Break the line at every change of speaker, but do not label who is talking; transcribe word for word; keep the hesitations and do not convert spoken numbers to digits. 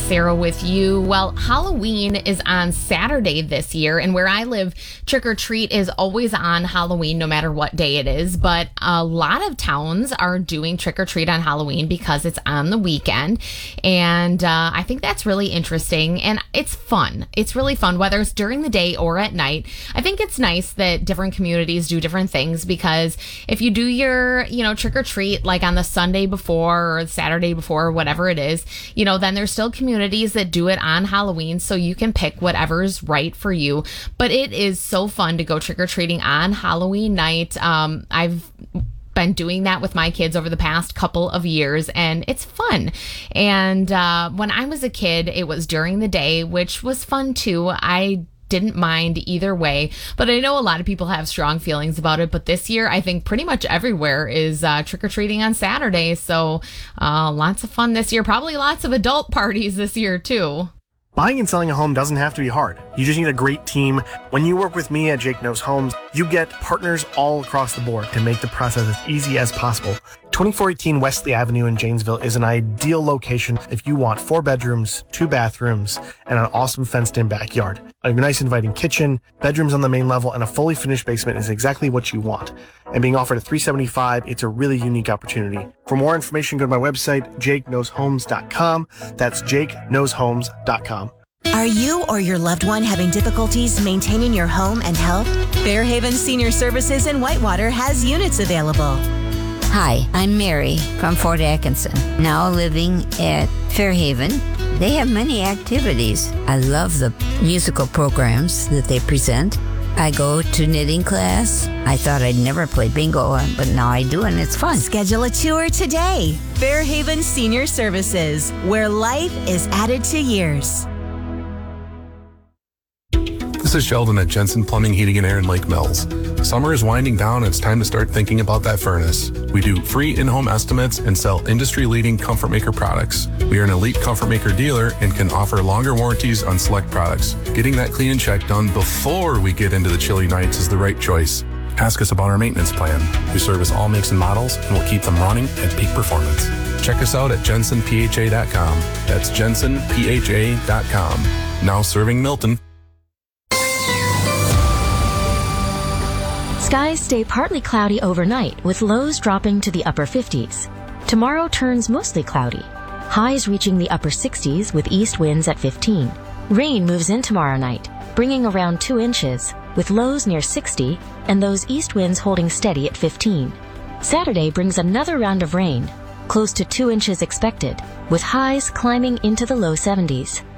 Sarah with you. Well, Halloween is on Saturday this year, and where I live, trick or treat is always on Halloween, no matter what day it is. But a lot of towns are doing trick or treat on Halloween because it's on the weekend, and uh, I think that's really interesting, and it's fun. It's really fun, whether it's during the day or at night. I think it's nice that different communities do different things, because if you do your, you know, trick or treat like on the Sunday before or Saturday before, or whatever it is, you know, then there's still communities that do it on Halloween, so you can pick whatever's right for you. But it is so fun to go trick-or-treating on Halloween night. Um, I've been doing that with my kids over the past couple of years, and it's fun. And uh, when I was a kid, it was during the day, which was fun too. I didn't mind either way, but I know a lot of people have strong feelings about it. But this year, I think pretty much everywhere is uh, trick-or-treating on Saturday, so uh, lots of fun this year. Probably lots of adult parties this year too.
Buying and selling a home doesn't have to be hard. You just need a great team. When you work with me at Jake Knows Homes, you get partners all across the board to make the process as easy as possible. twenty-four eighteen Wesley Avenue in Janesville is an ideal location if you want four bedrooms, two bathrooms, and an awesome fenced-in backyard. A nice inviting kitchen, bedrooms on the main level, and a fully finished basement is exactly what you want. And being offered at three hundred seventy-five dollars, it's a really unique opportunity. For more information, go to my website, jake knows homes dot com. That's jake knows homes dot com.
Are you or your loved one having difficulties maintaining your home and health? Fairhaven Senior Services in Whitewater has units available.
Hi, I'm Mary from Fort Atkinson, now living at Fairhaven. They have many activities. I love the musical programs that they present. I go to knitting class. I thought I'd never play bingo, but now I do, and it's fun.
Schedule a tour today. Fairhaven Senior Services, where life is added to years.
This is Sheldon at Jensen Plumbing, Heating and Air in Lake Mills. Summer is winding down, and it's time to start thinking about that furnace. We do free in-home estimates and sell industry-leading Comfort Maker products. We are an elite Comfort Maker dealer and can offer longer warranties on select products. Getting that clean and check done before we get into the chilly nights is the right choice. Ask us about our maintenance plan. We service all makes and models, and we'll keep them running at peak performance. Check us out at jensen p h a dot com. That's jensen p h a dot com. Now serving Milton.
Skies stay partly cloudy overnight, with lows dropping to the upper fifties. Tomorrow turns mostly cloudy, highs reaching the upper sixties with east winds at fifteen. Rain moves in tomorrow night, bringing around two inches, with lows near sixty and those east winds holding steady at fifteen. Saturday brings another round of rain, close to two inches expected, with highs climbing into the low seventies.